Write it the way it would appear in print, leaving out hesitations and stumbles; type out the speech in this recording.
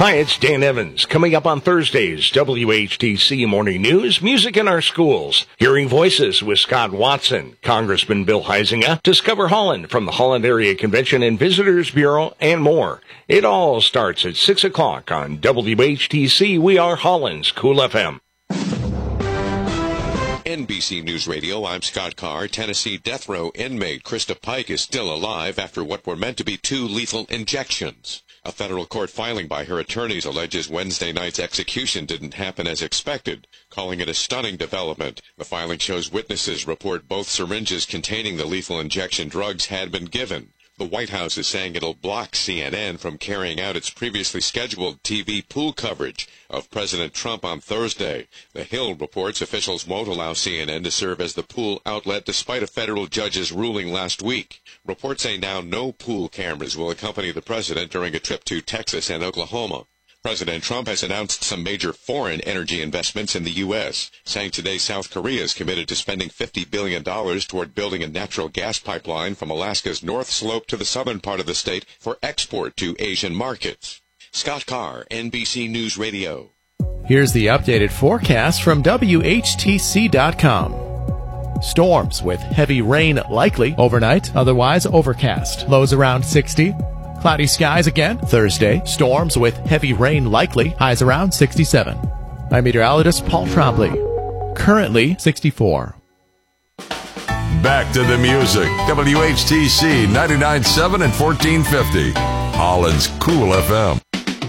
Hi, it's Dan Evans. Coming up on Thursdays, WHTC Morning News, Music in Our Schools, Hearing Voices with Scott Watson, Congressman Bill Huizenga, Discover Holland from the Holland Area Convention and Visitors Bureau, and more. It all starts at 6 o'clock on WHTC. We are Holland's Cool FM. NBC News Radio, I'm Scott Carr. Tennessee death row inmate Krista Pike is still alive after what were meant to be 2 lethal injections. A federal court filing by her attorneys alleges Wednesday night's execution didn't happen as expected, calling it a stunning development. The filing shows witnesses report both syringes containing the lethal injection drugs had been given. The White House is saying it'll block CNN from carrying out its previously scheduled TV pool coverage of President Trump on Thursday. The Hill reports officials won't allow CNN to serve as the pool outlet despite a federal judge's ruling last week. Reports say now no pool cameras will accompany the president during a trip to Texas and Oklahoma. President Trump has announced some major foreign energy investments in the U.S., saying today South Korea is committed to spending $50 billion toward building a natural gas pipeline from Alaska's North Slope to the southern part of the state for export to Asian markets. Scott Carr, NBC News Radio. Here's the updated forecast from WHTC.com. Storms with heavy rain likely overnight, otherwise overcast. Lows around 60. Cloudy skies again Thursday. Storms with heavy rain likely. Highs around 67. I'm meteorologist Paul Trombley. Currently 64. Back to the music. WHTC 99.7 and 1450. Holland's Cool FM.